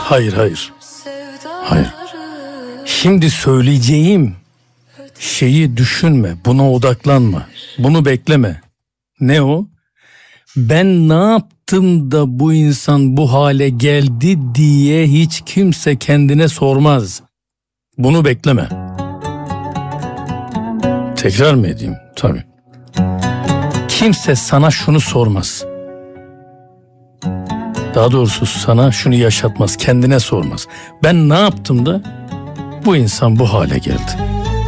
Hayır. Hayır. Şimdi söyleyeceğim şeyi düşünme, buna odaklanma, bunu bekleme. Ne o? Ben ne yaptım da bu insan bu hale geldi diye hiç kimse kendine sormaz. Bunu bekleme. Tekrar mı edeyim? Tabii. Kimse sana şunu sormaz. Daha doğrusu sana şunu yaşatmaz, kendine sormaz. Ben ne yaptım da bu insan bu hale geldi?